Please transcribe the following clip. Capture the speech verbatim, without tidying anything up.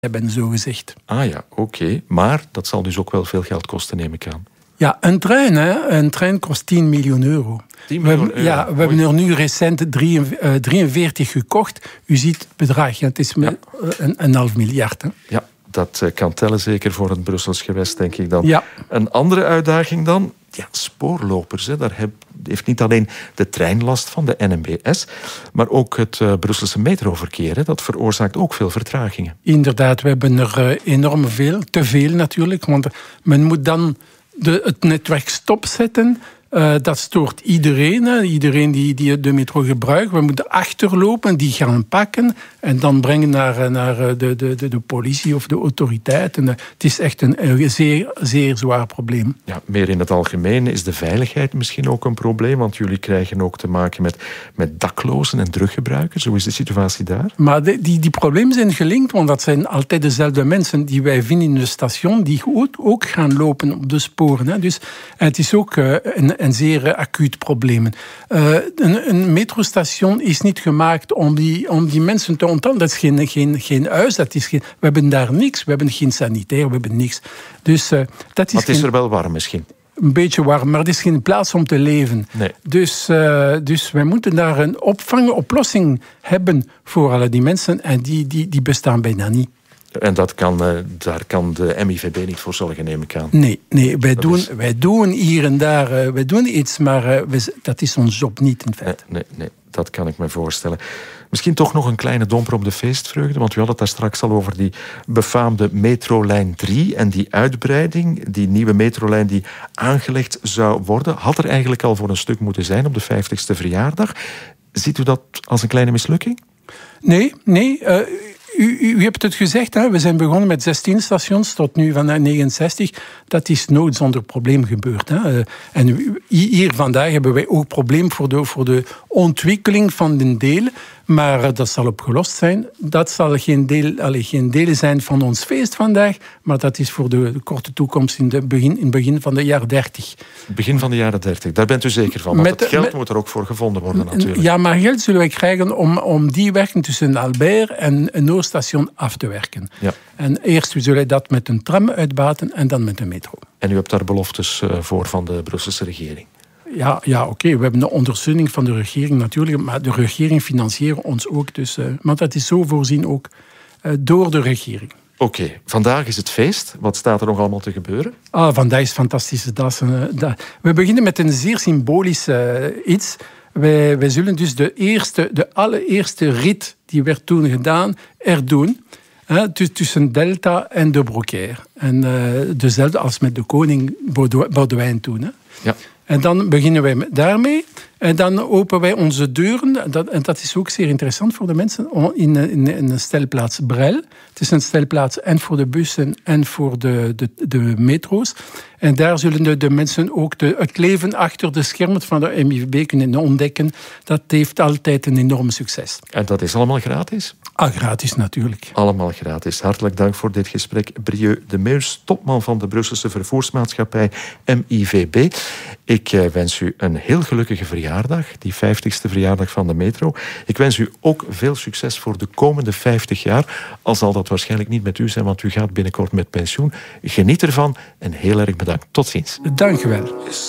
hebben, zo gezegd. Ah ja, oké. Okay. Maar dat zal dus ook wel veel geld kosten, neem ik aan. Ja, een trein, hè? Een trein kost tien miljoen euro. tien miljoen we hebben, euro. Ja, we hebben er nu recent drieënveertig gekocht. U ziet het bedrag, ja, het is ja. een, een half miljard. Hè? Ja, dat kan tellen, zeker voor het Brussels gewest, denk ik dan. Ja. Een andere uitdaging dan, ja, spoorlopers. Hè. Daar heb, heeft niet alleen de trein last van, de N M B S, maar ook het uh, Brusselse metroverkeer. Hè. Dat veroorzaakt ook veel vertragingen. Inderdaad, we hebben er uh, enorm veel, te veel natuurlijk, want men moet dan de, het netwerk stopzetten. Uh, dat stoort iedereen, hè. Iedereen die, die de metro gebruikt. We moeten achterlopen, die gaan pakken en dan brengen naar, naar de, de, de, de politie of de autoriteiten. Het is echt een, een zeer, zeer zwaar probleem. Ja, meer in het algemeen is de veiligheid misschien ook een probleem, want jullie krijgen ook te maken met, met daklozen en druggebruikers. Hoe is de situatie daar? Maar de, die, die problemen zijn gelinkt, want dat zijn altijd dezelfde mensen die wij vinden in de station, die ook, ook gaan lopen op de sporen. Hè. Dus het is ook uh, een een zeer acuut probleem. Uh, een, een metrostation is niet gemaakt om die, om die mensen te onthouden. Dat is geen, geen, geen huis, dat is geen, we hebben daar niks. We hebben geen sanitair, we hebben niks. Dus, uh, dat is maar het is geen, er wel warm misschien. Een beetje warm, maar het is geen plaats om te leven. Nee. Dus, uh, dus wij moeten daar een opvangoplossing hebben voor alle die mensen en die, die, die bestaan bijna niet. En dat kan, uh, daar kan de M I V B niet voor zorgen, neem ik aan. Nee, nee wij, doen, is... wij doen hier en daar uh, wij doen iets, maar uh, we, dat is ons job niet in feite. Nee, nee, nee, dat kan ik me voorstellen. Misschien toch nog een kleine domper op de feestvreugde, want u had het daar straks al over die befaamde metrolijn drie en die uitbreiding, die nieuwe metrolijn die aangelegd zou worden, had er eigenlijk al voor een stuk moeten zijn op de vijftigste verjaardag. Ziet u dat als een kleine mislukking? Nee, nee. Uh, U, u, u hebt het gezegd, hè? We zijn begonnen met zestien stations, tot nu van negenenzestig. Dat is nooit zonder probleem gebeurd. Hè? En hier vandaag hebben wij ook probleem voor de, voor de ontwikkeling van de delen. Maar dat zal opgelost zijn. Dat zal geen deel, allez, geen deel zijn van ons feest vandaag, maar dat is voor de korte toekomst in, de begin, in het begin van de jaren dertig. Begin van de jaren dertig, daar bent u zeker van. Want met, het geld met, moet er ook voor gevonden worden natuurlijk. Ja, maar geld zullen wij krijgen om, om die werken tussen Albert en een Noorstation af te werken. Ja. En eerst zullen wij dat met een tram uitbaten en dan met een metro. En u hebt daar beloftes voor van de Brusselse regering? Ja, ja oké. Okay. We hebben de ondersteuning van de regering natuurlijk, maar de regering financiert ons ook. Dus, uh, maar dat is zo voorzien ook uh, door de regering. Oké, okay. Vandaag is het feest. Wat staat er nog allemaal te gebeuren? Ah, vandaag is fantastisch. Dat is een, dat. We beginnen met een zeer symbolisch uh, iets. Wij, wij zullen dus de, eerste, de allereerste rit die werd toen gedaan, erdoen. Hè, tussen Delta en de Brocaire. En uh, dezelfde als met de koning Boudewijn toen. Hè. Ja. En dan beginnen wij daarmee. En dan openen wij onze deuren. Dat, en dat is ook zeer interessant voor de mensen. In, in, in een stelplaats Brel. Het is een stelplaats en voor de bussen en voor de, de, de metro's. En daar zullen de, de mensen ook de, het leven achter de schermen van de M I V B kunnen ontdekken. Dat heeft altijd een enorm succes. En dat is allemaal gratis? Ah, gratis natuurlijk. Allemaal gratis. Hartelijk dank voor dit gesprek. Brieux de Meus, topman van de Brusselse vervoersmaatschappij M I V B. Ik wens u een heel gelukkige verjaardag, die vijftigste verjaardag van de metro. Ik wens u ook veel succes voor de komende vijftig jaar. Al zal dat waarschijnlijk niet met u zijn, want u gaat binnenkort met pensioen. Geniet ervan en heel erg bedankt. Tot ziens. Dank u wel.